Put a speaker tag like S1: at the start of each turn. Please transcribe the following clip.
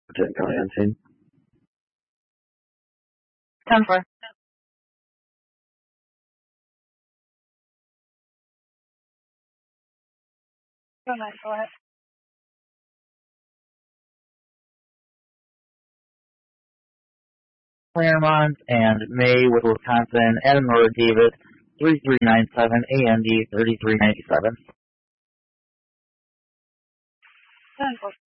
S1: Lieutenant County Unseen.
S2: 10-4. Go ahead.
S3: Claremont and May with Wisconsin, Adam Norwood David, 3397, AND 3397.
S2: 10-4.